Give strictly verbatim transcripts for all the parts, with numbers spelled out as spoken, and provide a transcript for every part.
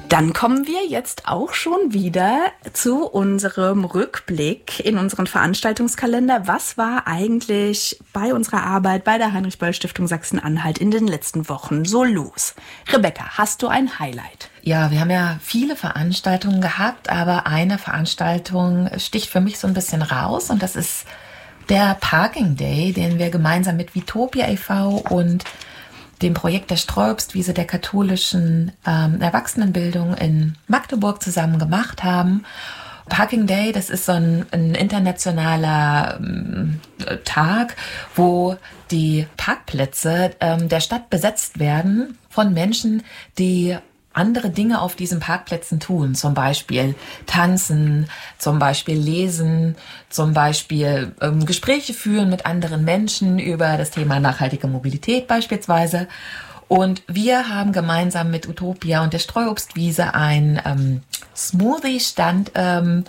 Dann kommen wir jetzt auch schon wieder zu unserem Rückblick in unseren Veranstaltungskalender. Was war eigentlich bei unserer Arbeit bei der Heinrich-Böll-Stiftung Sachsen-Anhalt in den letzten Wochen so los? Rebecca, hast du ein Highlight? Ja, wir haben ja viele Veranstaltungen gehabt, aber eine Veranstaltung sticht für mich so ein bisschen raus und das ist der Parking Day, den wir gemeinsam mit Vitopia e V und dem Projekt der Streuobstwiese der katholischen ähm, Erwachsenenbildung in Magdeburg zusammen gemacht haben. Parking Day, das ist so ein, ein internationaler ähm, Tag, wo die Parkplätze ähm, der Stadt besetzt werden von Menschen, die andere Dinge auf diesen Parkplätzen tun, zum Beispiel tanzen, zum Beispiel lesen, zum Beispiel ähm, Gespräche führen mit anderen Menschen über das Thema nachhaltige Mobilität beispielsweise. Und wir haben gemeinsam mit Utopia und der Streuobstwiese einen ähm, Smoothie-Stand ähm,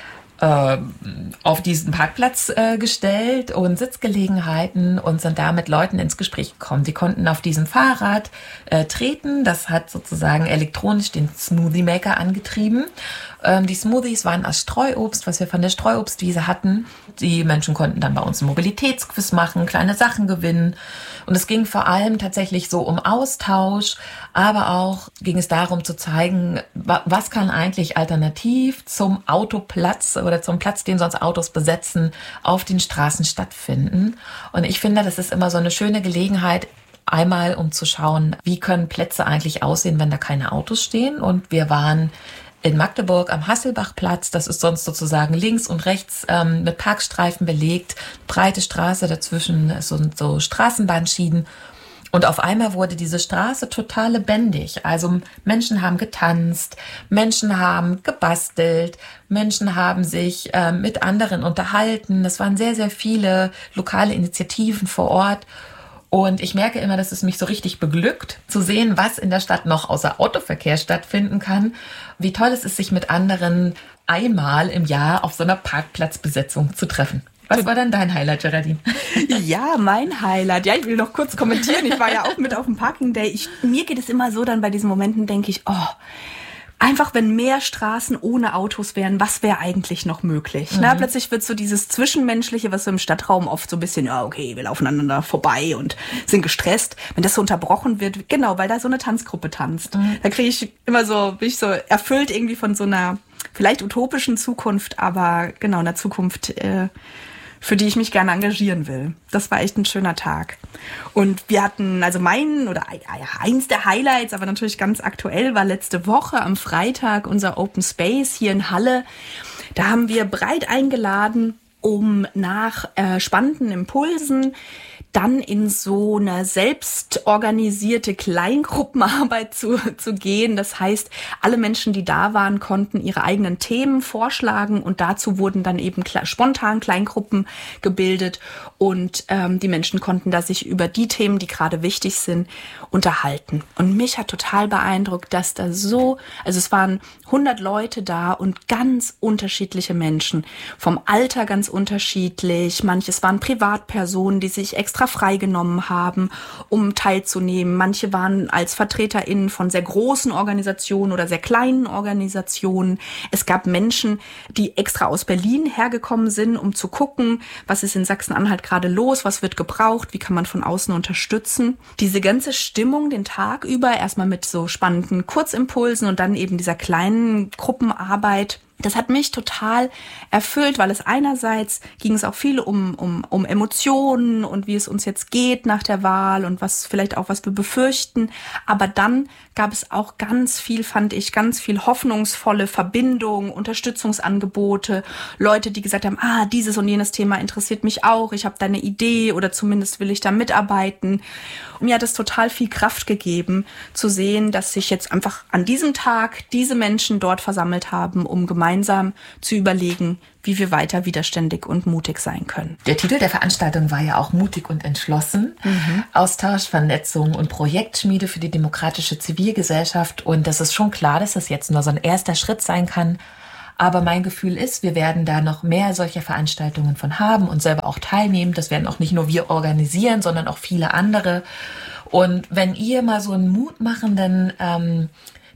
äh, auf diesen Parkplatz äh, gestellt und Sitzgelegenheiten und sind da mit Leuten ins Gespräch gekommen. Die konnten auf diesem Fahrrad äh, treten. Das hat sozusagen elektronisch den Smoothie Maker angetrieben. Ähm, die Smoothies waren aus Streuobst, was wir von der Streuobstwiese hatten. Die Menschen konnten dann bei uns einen Mobilitätsquiz machen, kleine Sachen gewinnen. Und es ging vor allem tatsächlich so um Austausch, aber auch ging es darum zu zeigen, was kann eigentlich alternativ zum Autoplatz oder zum Platz, den sonst Autos besetzen, auf den Straßen stattfinden. Und ich finde, das ist immer so eine schöne Gelegenheit, einmal um zu schauen, wie können Plätze eigentlich aussehen, wenn da keine Autos stehen. Und wir waren in Magdeburg am Hasselbachplatz, das ist sonst sozusagen links und rechts ähm, mit Parkstreifen belegt, breite Straße, dazwischen so, so Straßenbahnschienen. Und auf einmal wurde diese Straße total lebendig. Also Menschen haben getanzt, Menschen haben gebastelt, Menschen haben sich äh, mit anderen unterhalten. Es waren sehr, sehr viele lokale Initiativen vor Ort. Und ich merke immer, dass es mich so richtig beglückt, zu sehen, was in der Stadt noch außer Autoverkehr stattfinden kann. Wie toll es ist, sich mit anderen einmal im Jahr auf so einer Parkplatzbesetzung zu treffen. Was war dann dein Highlight, Geraldine? Ja, mein Highlight. Ja, ich will noch kurz kommentieren. Ich war ja auch mit auf dem Parking Day. Ich, mir geht es immer so, dann bei diesen Momenten denke ich, oh, einfach, wenn mehr Straßen ohne Autos wären, was wäre eigentlich noch möglich? Mhm. Na, plötzlich wird so dieses Zwischenmenschliche, was so im Stadtraum oft so ein bisschen, ja, okay, wir laufen aneinander vorbei und sind gestresst. Wenn das so unterbrochen wird, genau, weil da so eine Tanzgruppe tanzt. Mhm. Da kriege ich immer so, bin ich so erfüllt irgendwie von so einer vielleicht utopischen Zukunft, aber genau, einer Zukunft, äh, für die ich mich gerne engagieren will. Das war echt ein schöner Tag. Und wir hatten, also mein, oder eins der Highlights, aber natürlich ganz aktuell, war letzte Woche am Freitag unser Open Space hier in Halle. Da haben wir breit eingeladen, um nach äh, spannenden Impulsen dann in so eine selbstorganisierte Kleingruppenarbeit zu, zu gehen. Das heißt, alle Menschen, die da waren, konnten ihre eigenen Themen vorschlagen und dazu wurden dann eben kle- spontan Kleingruppen gebildet und ähm, die Menschen konnten da sich über die Themen, die gerade wichtig sind, unterhalten. Und mich hat total beeindruckt, dass da so, also es waren hundert Leute da und ganz unterschiedliche Menschen, vom Alter ganz unterschiedlich, manches waren Privatpersonen, die sich extra freigenommen haben, um teilzunehmen. Manche waren als VertreterInnen von sehr großen Organisationen oder sehr kleinen Organisationen. Es gab Menschen, die extra aus Berlin hergekommen sind, um zu gucken, was ist in Sachsen-Anhalt gerade los, was wird gebraucht, wie kann man von außen unterstützen. Diese ganze Stimmung den Tag über, erstmal mit so spannenden Kurzimpulsen und dann eben dieser kleinen Gruppenarbeit, das hat mich total erfüllt, weil es einerseits ging es auch viel um, um, um Emotionen und wie es uns jetzt geht nach der Wahl und was vielleicht auch, was wir befürchten. Aber dann gab es auch ganz viel, fand ich, ganz viel hoffnungsvolle Verbindungen, Unterstützungsangebote, Leute, die gesagt haben, ah, dieses und jenes Thema interessiert mich auch, ich habe da eine Idee oder zumindest will ich da mitarbeiten. Und mir hat es total viel Kraft gegeben, zu sehen, dass sich jetzt einfach an diesem Tag diese Menschen dort versammelt haben, um gemeinsam zu überlegen, wie wir weiter widerständig und mutig sein können. Der Titel der Veranstaltung war ja auch Mutig und entschlossen. Mhm. Austausch, Vernetzung und Projektschmiede für die demokratische Zivilgesellschaft. Und das ist schon klar, dass das jetzt nur so ein erster Schritt sein kann. Aber mein Gefühl ist, wir werden da noch mehr solcher Veranstaltungen von haben und selber auch teilnehmen. Das werden auch nicht nur wir organisieren, sondern auch viele andere. Und wenn ihr mal so einen mutmachenden ähm,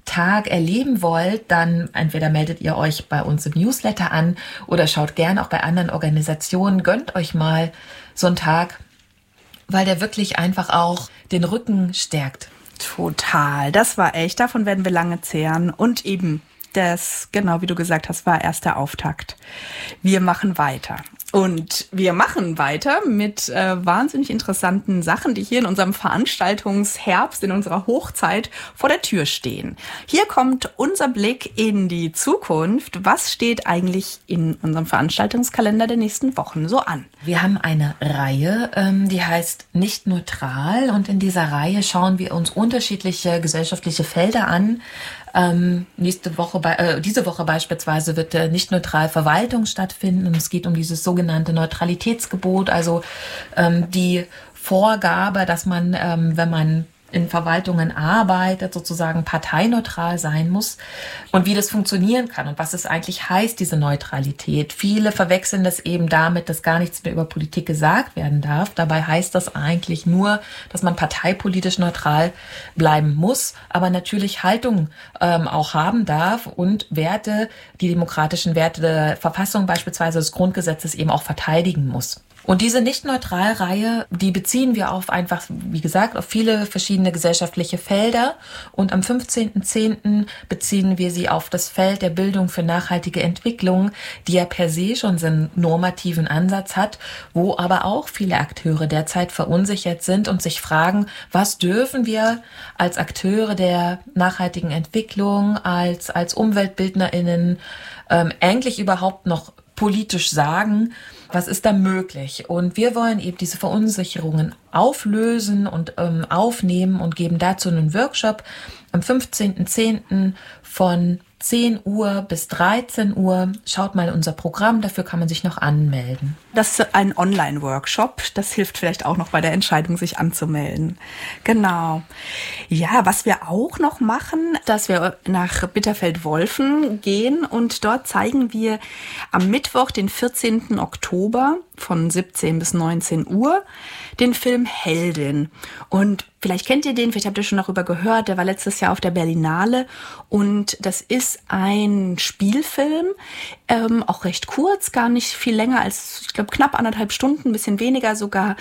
Tag erleben wollt, dann entweder meldet ihr euch bei uns im Newsletter an oder schaut gern auch bei anderen Organisationen. Gönnt euch mal so einen Tag, weil der wirklich einfach auch den Rücken stärkt. Total, das war echt, davon werden wir lange zehren und eben das, genau wie du gesagt hast, war erst der Auftakt. Wir machen weiter. Und wir machen weiter mit äh, wahnsinnig interessanten Sachen, die hier in unserem Veranstaltungsherbst, in unserer Hochzeit vor der Tür stehen. Hier kommt unser Blick in die Zukunft. Was steht eigentlich in unserem Veranstaltungskalender der nächsten Wochen so an? Wir haben eine Reihe, ähm, die heißt Nicht neutral. Und in dieser Reihe schauen wir uns unterschiedliche gesellschaftliche Felder an. Ähm, nächste Woche, äh, diese Woche beispielsweise wird äh, nicht neutral Verwaltung stattfinden und es geht um dieses sogenannte Neutralitätsgebot, also ähm, die Vorgabe, dass man, ähm, wenn man in Verwaltungen arbeitet, sozusagen parteineutral sein muss und wie das funktionieren kann und was es eigentlich heißt, diese Neutralität. Viele verwechseln das eben damit, dass gar nichts mehr über Politik gesagt werden darf. Dabei heißt das eigentlich nur, dass man parteipolitisch neutral bleiben muss, aber natürlich Haltung ähm, auch haben darf und Werte, die demokratischen Werte der Verfassung beispielsweise des Grundgesetzes eben auch verteidigen muss. Und diese Nicht-Neutral-Reihe, die beziehen wir auf einfach, wie gesagt, auf viele verschiedene gesellschaftliche Felder. Und am fünfzehnten zehnten beziehen wir sie auf das Feld der Bildung für nachhaltige Entwicklung, die ja per se schon so einen normativen Ansatz hat, wo aber auch viele Akteure derzeit verunsichert sind und sich fragen, was dürfen wir als Akteure der nachhaltigen Entwicklung, als, als UmweltbildnerInnen ähm, eigentlich überhaupt noch politisch sagen, was ist da möglich? Und wir wollen eben diese Verunsicherungen auflösen und ähm, aufnehmen und geben dazu einen Workshop am fünfzehnten zehnten von zehn Uhr bis dreizehn Uhr. Schaut mal unser Programm, dafür kann man sich noch anmelden. Das ist ein Online-Workshop. Das hilft vielleicht auch noch bei der Entscheidung, sich anzumelden. Genau. Ja, was wir auch noch machen, dass wir nach Bitterfeld-Wolfen gehen und dort zeigen wir am Mittwoch, den vierzehnten Oktober von siebzehn bis neunzehn Uhr den Film Heldin. Und vielleicht kennt ihr den, vielleicht habt ihr schon darüber gehört, der war letztes Jahr auf der Berlinale und das ist ein Spielfilm, ähm, auch recht kurz, gar nicht viel länger als, ich glaube, knapp anderthalb Stunden, ein bisschen weniger sogar,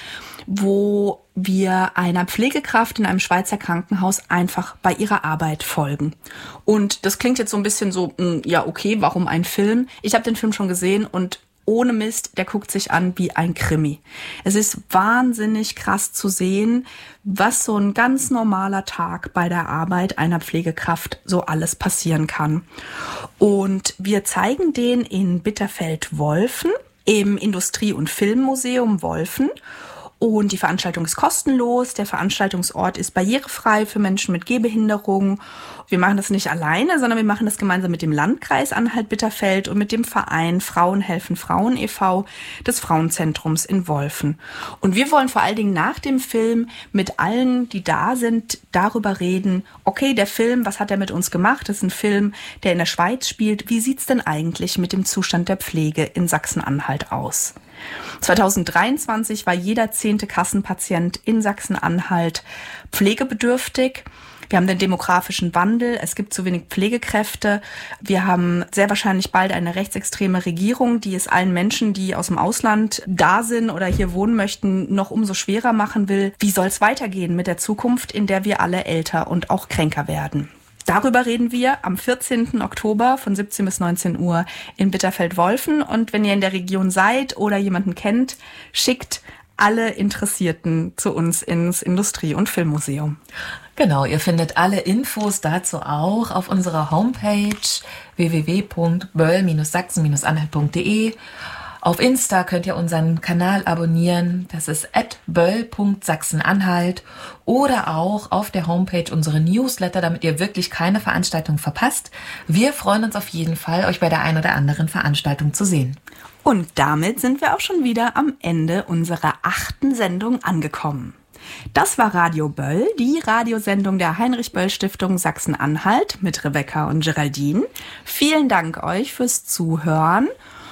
wo wir einer Pflegekraft in einem Schweizer Krankenhaus einfach bei ihrer Arbeit folgen. Und das klingt jetzt so ein bisschen so, mh, ja okay, warum ein Film? Ich habe den Film schon gesehen und ohne Mist, der guckt sich an wie ein Krimi. Es ist wahnsinnig krass zu sehen, was so ein ganz normaler Tag bei der Arbeit einer Pflegekraft so alles passieren kann. Und wir zeigen den in Bitterfeld-Wolfen im Industrie- und Filmmuseum Wolfen. Und die Veranstaltung ist kostenlos, der Veranstaltungsort ist barrierefrei für Menschen mit Gehbehinderung. Wir machen das nicht alleine, sondern wir machen das gemeinsam mit dem Landkreis Anhalt-Bitterfeld und mit dem Verein Frauen helfen Frauen e V des Frauenzentrums in Wolfen. Und wir wollen vor allen Dingen nach dem Film mit allen, die da sind, darüber reden, okay, der Film, was hat er mit uns gemacht? Das ist ein Film, der in der Schweiz spielt. Wie sieht's denn eigentlich mit dem Zustand der Pflege in Sachsen-Anhalt aus? zweitausenddreiundzwanzig war jeder zehnte Kassenpatient in Sachsen-Anhalt pflegebedürftig. Wir haben den demografischen Wandel, es gibt zu wenig Pflegekräfte. Wir haben sehr wahrscheinlich bald eine rechtsextreme Regierung, die es allen Menschen, die aus dem Ausland da sind oder hier wohnen möchten, noch umso schwerer machen will. Wie soll es weitergehen mit der Zukunft, in der wir alle älter und auch kränker werden? Darüber reden wir am vierzehnten Oktober von siebzehn bis neunzehn Uhr in Bitterfeld-Wolfen. Und wenn ihr in der Region seid oder jemanden kennt, schickt alle Interessierten zu uns ins Industrie- und Filmmuseum. Genau, ihr findet alle Infos dazu auch auf unserer Homepage w w w punkt böll Bindestrich sachsen Anhalt punkt d e. Auf Insta könnt ihr unseren Kanal abonnieren, das ist at böll punkt sachsenanhalt, oder auch auf der Homepage unsere Newsletter, damit ihr wirklich keine Veranstaltung verpasst. Wir freuen uns auf jeden Fall, euch bei der einen oder anderen Veranstaltung zu sehen. Und damit sind wir auch schon wieder am Ende unserer achten Sendung angekommen. Das war Radio Böll, die Radiosendung der Heinrich-Böll-Stiftung Sachsen-Anhalt mit Rebecca und Geraldine. Vielen Dank euch fürs Zuhören.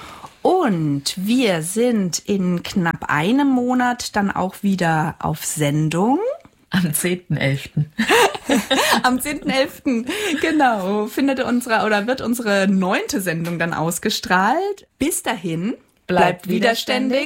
Und wir sind in knapp einem Monat dann auch wieder auf Sendung. Am zehnten elften Am zehnten elften genau, findet unsere oder wird unsere neunte Sendung dann ausgestrahlt. Bis dahin, bleibt widerständig.